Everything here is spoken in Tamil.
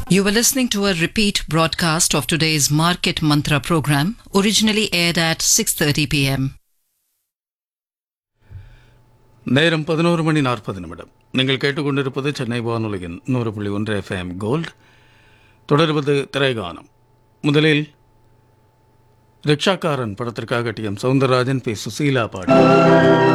You were listening to a repeat broadcast of today's Market Mantra program, originally aired at 6:30 p.m. நேரம் 11:40. நீங்கள் கேட்டுக்கொண்டிருப்பது சென்னை வானொலியின் 100.1 FM கோல்ட். தொடர்வது திரைகானம். முதலில் ரிக்ஷாக்காரன் படத்திற்காக டி.எம். சௌந்தரராஜன், பி. சுசீலா பாடி